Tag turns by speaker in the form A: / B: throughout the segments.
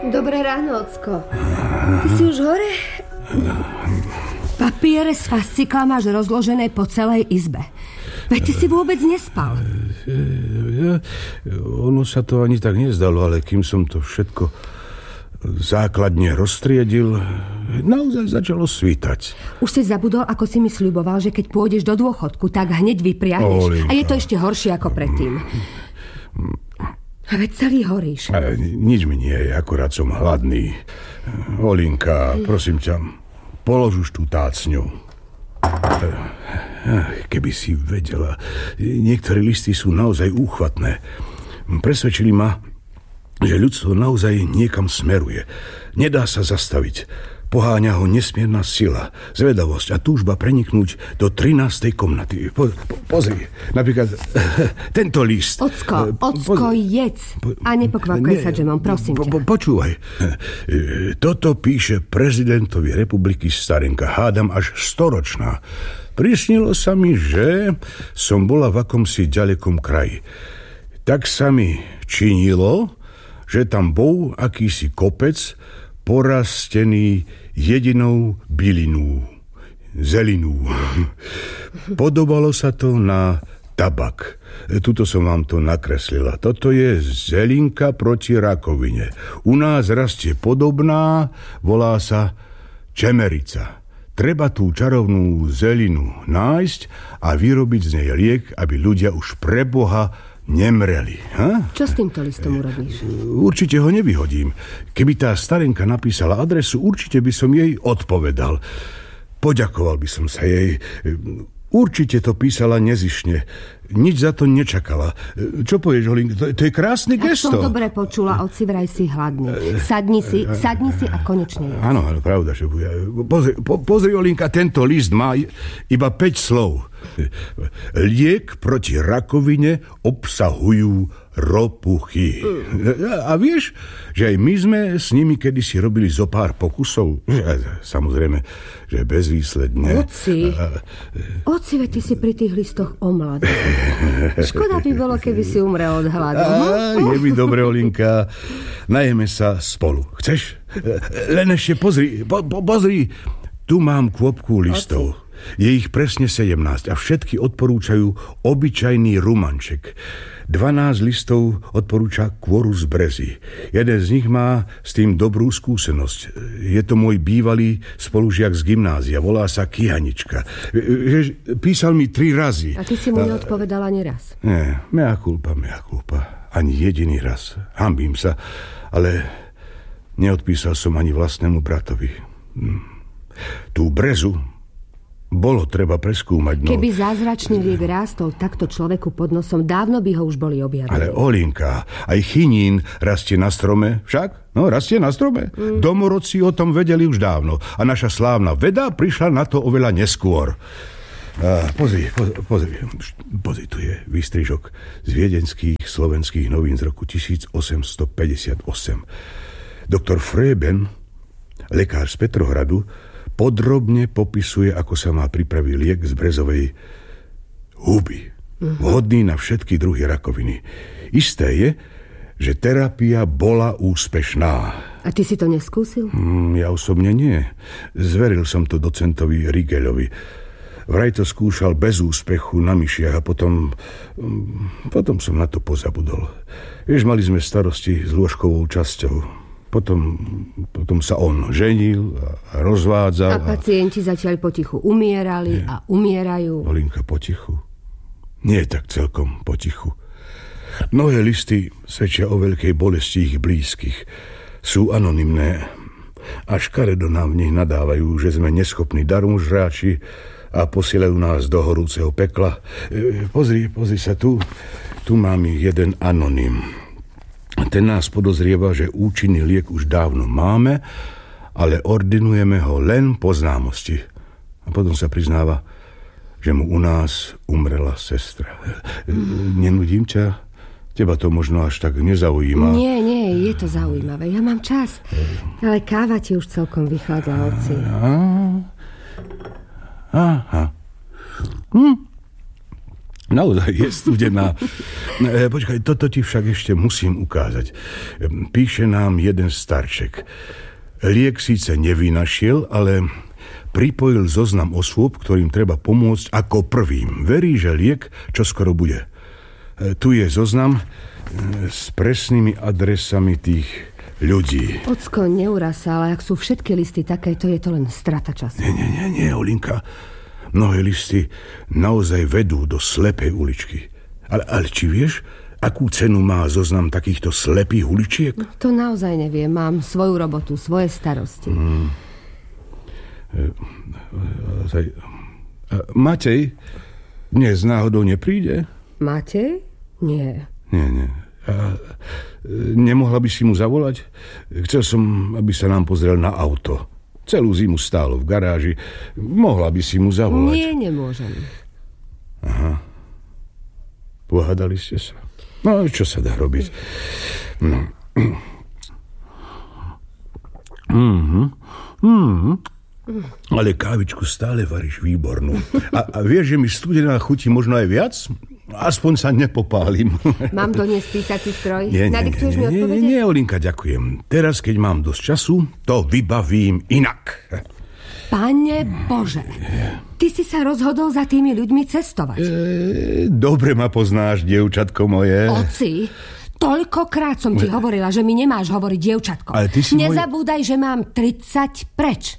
A: Dobré ráno, ocko. Ty si už hore? Papiere s fascikla máš rozložené po celej izbe. Veď ty si vôbec nespal.
B: Ono sa to ani tak nezdalo, ale kým som to všetko základne roztriedil, naozaj začalo svítať.
A: Už si zabudol, ako si mi sľuboval, že keď pôjdeš do dôchodku, tak hneď vypriahneš.
B: Olinka.
A: A je to ešte horšie ako predtým. A veď celý horíš.
B: Nič mi nie je, akorát som hladný. Olinka, prosím ťa, polož už tú tácňu. Keby si vedela, niektoré listy sú naozaj úchvatné. Presvedčili ma, že ľudstvo naozaj niekam smeruje. Nedá sa zastaviť. Poháňa ho nesmierna sila, zvedavosť a túžba preniknúť do 13. komnaty. Pozri, napríklad tento list.
A: Ocko, jedz. A nepokvapkaj sa, Džemom, prosím ťa.
B: Počúvaj. Toto píše prezidentovi republiky Starenka, hádam až 100-ročná. Prisnilo sa mi, že som bola v akomsi ďalekom kraji. Tak sa mi činilo, že tam bol akýsi kopec porastený jedinou bylinou, zelinou. Podobalo sa to na tabak. Tuto som vám to nakreslila. Toto je zelinka proti rakovine. U nás rastie podobná, volá sa čemerica. Treba tú čarovnú zelinu nájsť a vyrobiť z nej liek, aby ľudia už pre Boha nemreli. Ha?
A: Čo s týmto listom urobíš?
B: Určite ho nevyhodím. Keby tá Starenka napísala adresu, určite by som jej odpovedal. Poďakoval by som sa jej. Určite to písala nezišne. Nič za to nečakala. Čo povieš, Holinka? To je krásne gesto.
A: Ak som dobre počula, oci vraj si hladný. Sadni si a konečne jedz.
B: Áno, pravda, že bude. Pozri, Holinka, tento list má iba 5 slov. Liek proti rakovine obsahujú ropuchy. A vieš, že aj my sme s nimi kedysi robili zo pár pokusov? Samozrejme, že bezvýsledne.
A: Oci, veď ty si pri tých listoch omladý. Škoda by bolo, keby si umrel od hladu.
B: Je mi dobre, Olinka. Najeme sa spolu. Chceš? Len ešte pozri. Tu mám kôpku listov. Je ich presne 17 a všetky odporúčajú obyčajný rumanček. 12 listov odporúča Quorus brezi. Jeden z nich má s tým dobrú skúsenosť. Je to môj bývalý spolužiak z gymnázia. Volá sa Kyhanička. Písal mi 3 razy.
A: A ty si mu neodpovedal ani raz?
B: Nie, mea culpa. Ani jediný raz. Hanbím sa, ale neodpísal som ani vlastnému bratovi. Tú brezu bolo treba preskúmať.
A: Keby zázračný liek rástol takto človeku pod nosom, dávno by ho už boli objavili.
B: Ale Olinka, aj chinín rastie na strome, však? No, rastie na strome. Domorodci o tom vedeli už dávno a naša slávna veda prišla na to oveľa neskôr. Pozri, tu je výstrižok z viedenských slovenských novín z roku 1858. Doktor Freben, lekár z Petrohradu, podrobne popisuje, ako sa má pripraviť liek z brezovej huby. Vhodný na všetky druhy rakoviny. Isté je, že terapia bola úspešná.
A: A ty si to neskúsil?
B: Ja osobne nie. Zveril som to docentovi Rigeľovi. Vraj to skúšal bez úspechu na myšiach a potom som na to pozabudol. Vieš, mali sme starosti s lôžkovou časťou. Potom sa on ženil a rozvádzal.
A: A pacienti zatiaľ potichu umierali a umierajú.
B: Olinka, potichu? Nie tak celkom potichu. Mnohé listy svedčia o veľkej bolesti ich blízkych. Sú anonymné a škaredo nám v nich nadávajú, že sme neschopní darmožráči a posielajú nás do horúceho pekla. Pozri sa tu. Tu mám jeden anonym. Ten nás podozrieva, že účinný liek už dávno máme, ale ordinujeme ho len po známosti. A potom sa priznáva, že mu u nás umrela sestra. Nenudím ťa? Teba to možno až tak nezaujíma.
A: Nie, je to zaujímavé. Ja mám čas. Ale káva ti už celkom vychladla, oci.
B: Aha. Naozaj je studená. Počkaj, toto ti však ešte musím ukázať. Píše nám jeden starček. Liek síce nevynašiel, ale pripojil zoznam osôb, ktorým treba pomôcť ako prvým. Verí, že liek čoskoro bude. Tu je zoznam s presnými adresami tých ľudí.
A: Ocko, neuraz sa, ale ak sú všetky listy takéto, je to len strata času.
B: Nie, Olinka. Mnohé listy naozaj vedú do slepej uličky. Ale či vieš, akú cenu má zoznam takýchto slepých uličiek?
A: To naozaj neviem. Mám svoju robotu, svoje starosti.
B: Matej dnes náhodou nepríde?
A: Matej? Nie.
B: Nie. Nemohla by si mu zavolať? Chcel som, aby sa nám pozrel na auto. Celú zimu stálo v garáži. Mohla by si mu zavolať.
A: Nie, nemôžem.
B: Aha. Pohádali ste sa? No, čo sa dá robiť? No. Ale kávičku stále varíš výbornú. A vieš, že mi studená chutí možno aj viac? Aspoň sa nepopálim.
A: Mám doniesť písací stroj?
B: Nadiktuješ mi odpovede? Nie, Olinka, ďakujem. Teraz, keď mám dosť času, to vybavím inak.
A: Pane Bože, ty si sa rozhodol za tými ľuďmi cestovať.
B: Dobre ma poznáš, dievčatko moje.
A: Oci, toľkokrát som ti hovorila, že mi nemáš hovoriť dievčatko.
B: Ale ty si
A: Nezabúdaj, že mám 30 preč.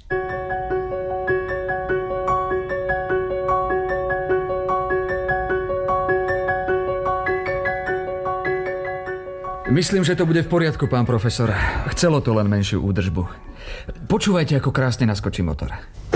C: Myslím, že to bude v poriadku, pán profesor. Chcelo to len menšiu údržbu. Počúvajte, ako krásne naskočí motor.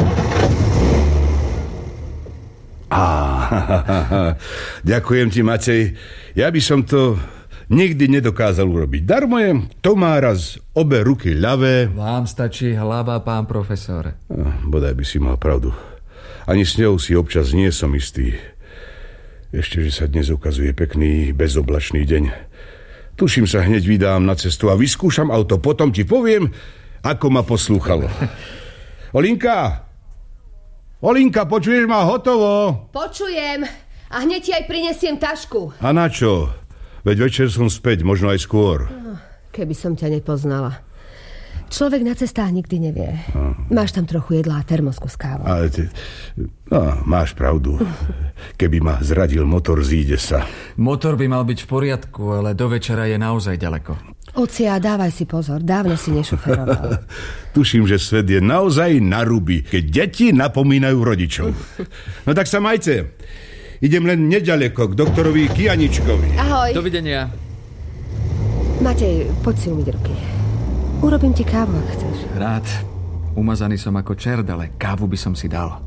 B: Ďakujem ti, Matej. Ja by som to nikdy nedokázal urobiť. Darmo je, to má raz obe ruky ľavé.
C: Vám stačí hlava, pán profesor.
B: Bodaj by si mal pravdu. Ani s ňou si občas nie som istý. Ešte, že sa dnes ukazuje pekný, bezoblačný deň. Tuším, sa hneď vydám na cestu a vyskúšam auto. Potom ti poviem, ako ma poslúchalo. Olinka, počuješ ma? Hotovo?
A: Počujem. A hneď ti aj prinesiem tašku.
B: A na čo? Veď večer som späť, možno aj skôr.
A: Keby som ťa nepoznala. Človek na cestách nikdy nevie. Máš tam trochu jedla a termosku s kávou.
B: Ale máš pravdu. Keby ma zradil motor, zíde sa.
C: Motor by mal byť v poriadku, ale do večera je naozaj ďaleko.
A: Ocia, dávaj si pozor, dávno si nešoferoval.
B: Tuším, že svet je naozaj na ruby, keď deti napomínajú rodičov. No tak sa majte. Idem len neďaleko k doktorovi Kianičkovi.
A: Ahoj.
C: Dovidenia.
A: Matej, poď si umyť ruky. Urobím ti kávu, ak chceš.
C: Rád. Umazaný som ako čert, ale kávu by som si dal.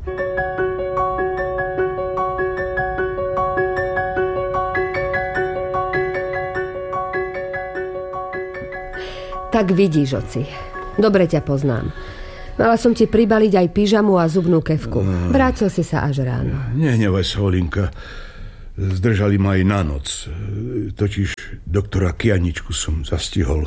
A: Tak vidíš, oci. Dobre ťa poznám. Mala som ti pribaliť aj pyžamu a zubnú kefku. Vrátil si sa až ráno.
B: Nehnevaj sa, Olinka. Zdržali ma aj na noc. Totiž doktora Kianičku som zastihol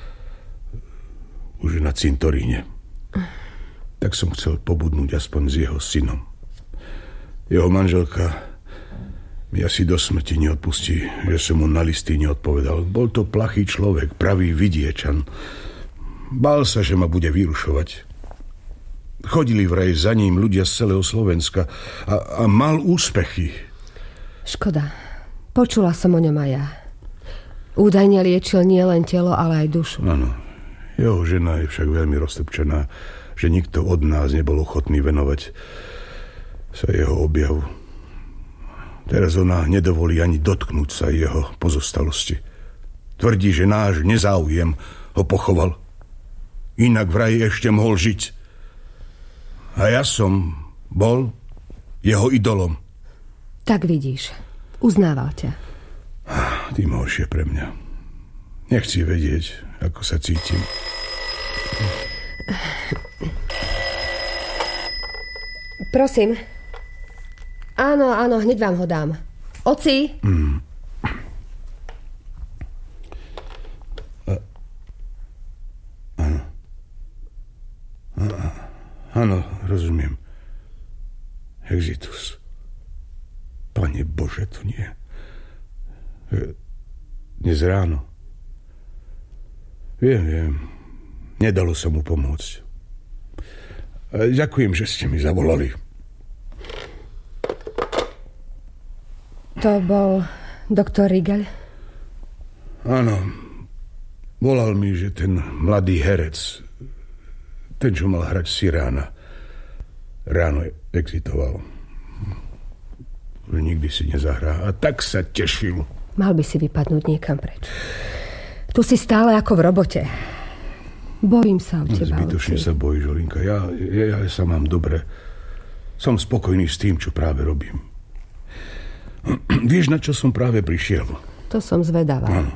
B: už na cintoríne. Tak som chcel pobudnúť aspoň s jeho synom. Jeho manželka mi asi do smrti neodpustí, že som mu na listy neodpovedal. Bol to plachý človek, pravý vidiečan. Bál sa, že ma bude vyrušovať. Chodili vraj za ním ľudia z celého Slovenska a mal úspechy.
A: Škoda. Počula som o ňom aj ja. Údajne liečil nielen telo, ale aj dušu.
B: Áno. Jeho žena je však veľmi roztrpčená, že nikto od nás nebol ochotný venovať sa jeho objavu. Teraz ona nedovolí ani dotknúť sa jeho pozostalosti. Tvrdí, že náš nezáujem ho pochoval. Inak vraj ešte mohol žiť. A ja som bol jeho idolom.
A: Tak vidíš, uznával ťa.
B: Tým horšie pre mňa. Nechci vedieť, ako sa cítim.
A: Prosím. Áno, hneď vám ho dám. Oci? Áno, rozumiem. Exitus.
B: Pane Bože, to nie. Dnes ráno. Viem. Nedalo sa mu pomôcť. Ďakujem, že ste mi zavolali.
A: To bol doktor Rigel?
B: Áno. Volal mi, že ten mladý herec, ten, čo mal hrať Cyrána, ráno exitoval. Nikdy si nezahrá. A tak sa tešil.
A: Mal by si vypadnúť niekam preč. Tu si stále ako v robote. Bojím sa o teba.
B: Zbytočne sa bojíš, Olinka. Ja sa mám dobre. Som spokojný s tým, čo práve robím. Vieš, na čo som práve prišiel?
A: To som zvedavá.
B: Áno.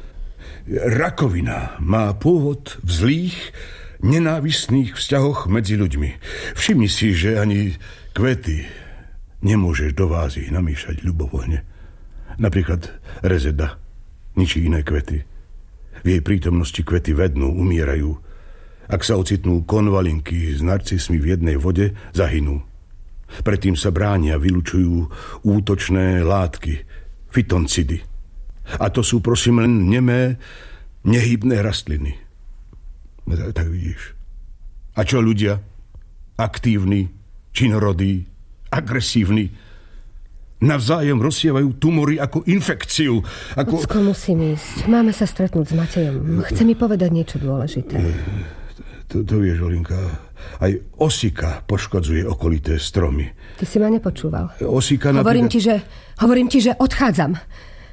B: Rakovina má pôvod v zlých, nenávistných vzťahoch medzi ľuďmi. Všimni si, že ani kvety nemôžeš do vázy namíšať ľubovoľne. Napríklad rezeda ničí iné kvety. V jej prítomnosti kvety vednú, umierajú. Ak sa ocitnú konvalinky s narcismi v jednej vode, zahynú. Predtým sa bránia, vylučujú útočné látky, fytoncidy. A to sú, prosím, len nemé, nehybné rastliny. Tak vidíš. A čo ľudia? Aktívni, činorodí, agresívni. Navzájom rozsievajú tumory ako infekciu.
A: Ocko, musím ísť. Máme sa stretnúť s Matejom. Chce mi povedať niečo dôležité.
B: To vieš, Olinka, aj osika poškodzuje okolité stromy.
A: Ty si ma nepočúval.
B: Osika
A: Hovorím ti, že odchádzam.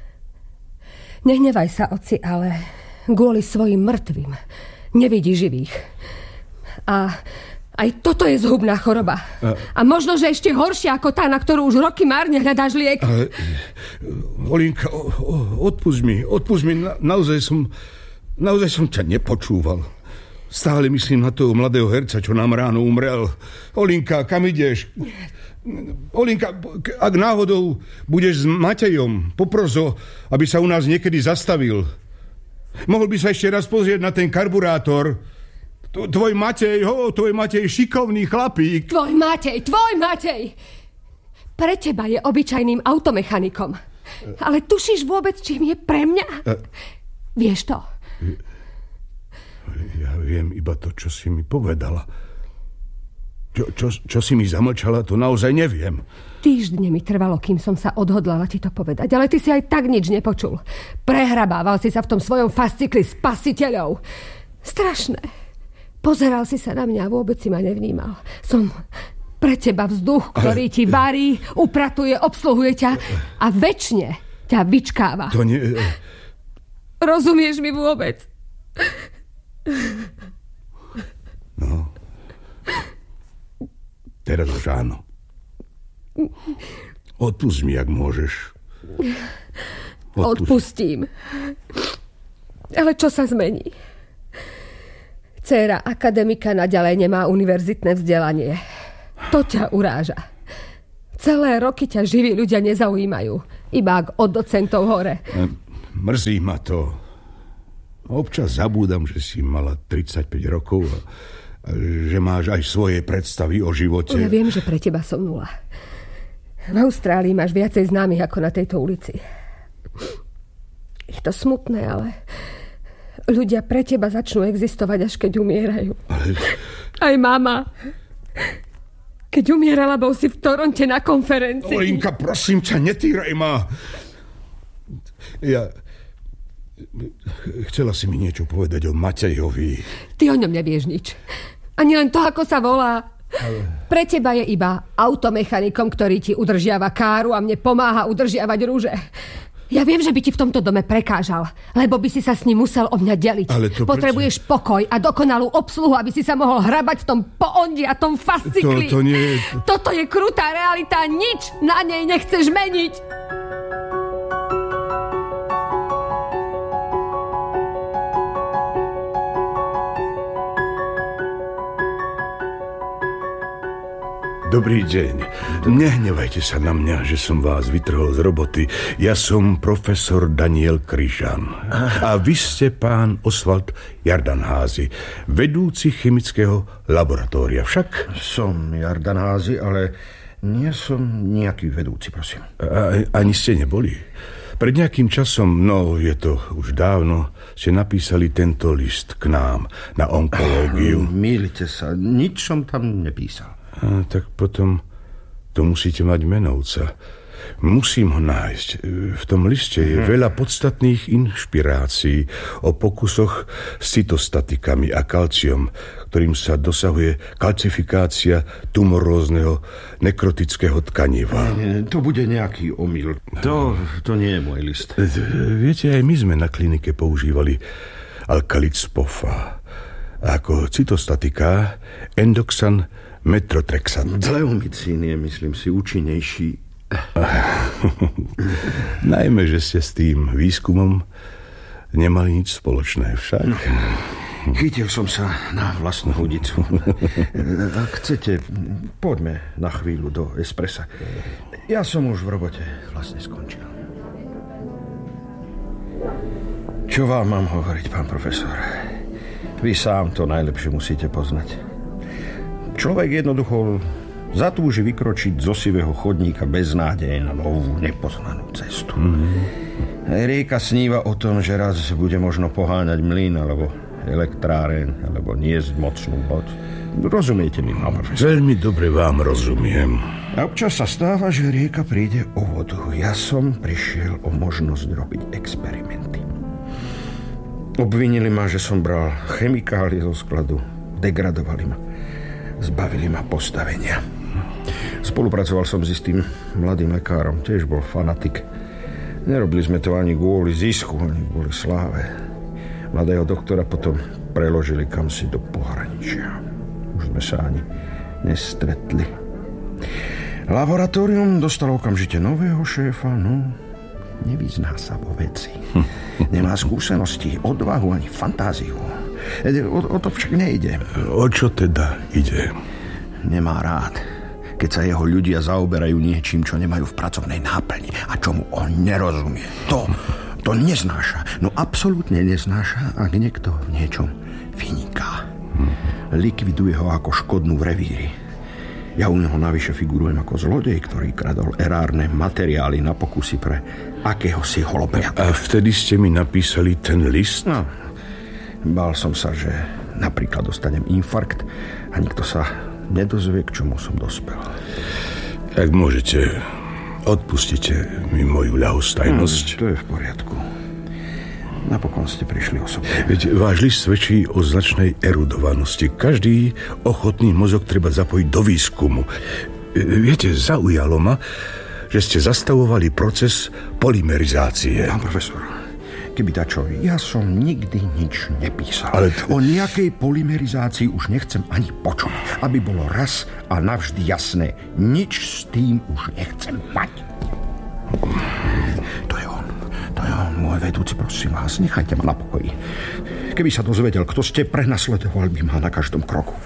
A: Nehnevaj sa, oci, ale kvôli svojim mŕtvým nevidí živých. A aj toto je zhubná choroba. A možno, že ešte horšia ako tá, na ktorú už roky márne hľadáš liek.
B: Ale, Olinka, odpusť mi. Naozaj som ťa nepočúval. Stále myslím na toho mladého herca, čo nám ráno umrel. Olinka, kam ideš? Olinka, ak náhodou budeš s Matejom, popros ho, aby sa u nás niekedy zastavil. Mohol by sa ešte raz pozrieť na ten karburátor. Tvoj Matej, šikovný chlapík.
A: Tvoj Matej! Pre teba je obyčajným automechanikom. Ale tušíš vôbec, čím je pre mňa? Vieš to?
B: Ja viem iba to, čo si mi povedala. Čo si mi zamlčala, to naozaj neviem.
A: Týždne mi trvalo, kým som sa odhodlala ti to povedať, ale ty si aj tak nič nepočul. Prehrabával si sa v tom svojom fascikli spasiteľov. Strašné. Pozeral si sa na mňa a vôbec si ma nevnímal. Som pre teba vzduch, ktorý ti varí, upratuje, obsluhuje ťa a večne ťa vyčkáva.
B: To nie...
A: Rozumieš mi vôbec?
B: No. Teraz už áno. Odpusť mi, ak môžeš.
A: Odpustím. Ale čo sa zmení? Dcéra akademika naďalej nemá univerzitné vzdelanie. To ťa uráža. Celé roky ťa živí ľudia nezaujímajú. Iba ak od docentov hore.
B: Mrzí ma to. Občas zabúdam, že si mala 35 rokov a že máš aj svoje predstavy o živote.
A: Ja viem, že pre teba som nula. V Austrálii máš viacej známych ako na tejto ulici. Je to smutné, ale ľudia pre teba začnú existovať, až keď umierajú. Ale... Aj mama. Keď umierala, bol si v Toronte na konferencii.
B: Olinka, prosím ťa, netýraj ma. Chcela si mi niečo povedať o Matejovi.
A: Ty o ňom nevieš nič. Ani len to, ako sa volá. Pre teba je iba automechanikom, ktorý ti udržiava káru a mne pomáha udržiavať rúže. Ja viem, že by ti v tomto dome prekážal, lebo by si sa s ním musel o mňa deliť. Potrebuješ pokoj a dokonalú obsluhu, aby si sa mohol hrabať v tom poondi a tom fascikli.
B: To nie...
A: Toto je krutá realita, nič na nej nechceš meniť.
B: Dobrý deň. Nehnevajte sa na mňa, že som vás vytrhol z roboty. Ja som profesor Daniel Kryžan. A vy ste pán Oswald Jardanházy, vedúci chemického laboratória. Však?
D: Som Jardanházy, ale Nie som nejaký vedúci, prosím.
B: Ani ste neboli? Pred nejakým časom, no je to už dávno, ste napísali tento list k nám na onkológiu.
D: Mýlite sa, nič som tam nepísal.
B: Tak potom to musíte mať menovca. Musím ho nájsť. V tom liste je veľa podstatných inšpirácií o pokusoch s cytostatikami a kalciom, ktorým sa dosahuje kalcifikácia tumorózneho nekrotického tkaniva.
D: To bude nejaký omyl. To nie je môj list.
B: Viete, aj my sme na klinike používali alkalit spofa. Ako cytostatika endoxan metrotrexat.
D: Leomycín je, myslím si, účinnejší.
B: Najmä, že ste s tým výskumom nemali nič spoločné však.
D: Chytil som sa na vlastnú hudicu. Ak chcete, poďme na chvíľu do espressa. Ja som už v robote vlastne skončil. Čo vám mám hovoriť, pán profesor? Vy sám to najlepšie musíte poznať. Človek jednoducho zatúži vykročiť zo sivého chodníka bez nádeje na novú, nepoznanú cestu. Rieka sníva o tom, že raz bude možno poháňať mlyn, alebo elektráreň, alebo niesť mocnú loď. Rozumiete mi, pán profesor?
B: Veľmi dobre vám rozumiem.
D: A občas sa stáva, že rieka príde o vodu. Ja som prišiel o možnosť robiť experimenty. Obvinili ma, že som bral chemikálie zo skladu. Degradovali ma. Zbavili ma postavenia. Spolupracoval som s istým mladým lekárom, tiež bol fanatik. Nerobili sme to ani kvôli zisku, ani kvôli sláve. Mladého doktora potom preložili kamsi do pohraničia. Už sme sa ani nestretli. Laboratórium dostalo okamžite nového šéfa, no nevyzná sa vo veci. Nemá skúsenosti, odvahu ani fantáziu. O to však nejde.
B: O čo teda ide?
D: Nemá rád, keď sa jeho ľudia zaoberajú niečím, čo nemajú v pracovnej náplni a čomu on nerozumie. To neznáša. No absolútne neznáša, ak niekto v niečom vyniká. Likviduje ho ako škodnú v revíri. Ja u neho navyše figurujem ako zlodej, ktorý kradol erárne materiály na pokusy pre akéhosi holoberata.
B: A vtedy ste mi napísali ten list?
D: No, bál som sa, že napríklad dostanem infarkt a nikto sa nedozvie, k čomu som dospel.
B: Ak môžete, odpustite mi moju ľahostajnosť.
D: To je v poriadku. Napokon ste prišli osobne.
B: Veď váš list svedčí o značnej erudovanosti. Každý ochotný mozog treba zapojiť do výskumu. Viete, zaujalo ma, že ste zastavovali proces polymerizácie.
D: Pán profesor, keby dačo, ja som nikdy nič nepísal.
B: Ale
D: o nejakej polymerizácii už nechcem ani počuť. Aby bolo raz a navždy jasné. Nič s tým už nechcem mať. To je on, môj vedúci, prosím vás, nechajte ma na pokoji. Keby sa dozvedel, kto ste, prenasledoval by ma na každom kroku.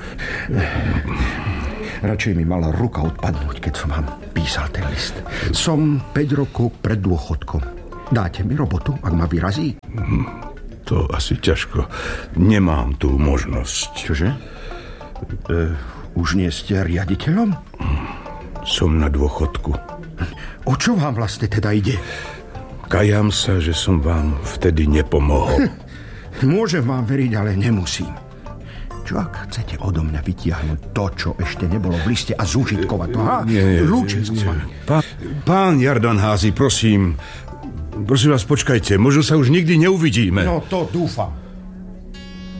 D: Radšej mi mala ruka odpadnúť, keď som vám písal ten list. Som 5 rokov pred dôchodkom. Dáte mi robotu, ak ma vyrazí?
B: To asi ťažko. Nemám tú možnosť.
D: Čože? Už nie ste riaditeľom?
B: Som na dôchodku.
D: O čo vám vlastne teda ide?
B: Kajám sa, že som vám vtedy nepomohol.
D: Môžem vám veriť, ale nemusím. Čo ak chcete odo mňa vytiahnuť to, čo ešte nebolo v liste a zúžitkovať to? Lúčim sa s vami.
B: Pán Jardanházy, prosím vás, počkajte. Možno sa už nikdy neuvidíme.
D: No to dúfam.